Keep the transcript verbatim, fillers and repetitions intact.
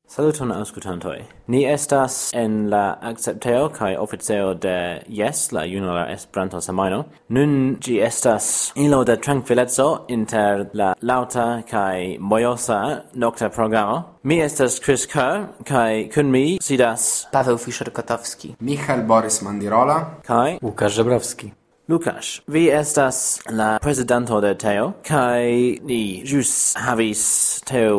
Saluton auscultantoi. Ni estas en la accepteo kai officio de Yes, la Junula Esperanto Semaino. Nun gi estas ilo de tranquilezzo inter la lauta kai mojosa nocta programo. Mi estas Chris Kerr, kai kun mi sidas Paweł Fischer-Kotowski, Michal Borys Mandirola, kai Łukasz Żebrowski. Lukasz, vi estas la presidento de Teo, kai ni jus havis Teo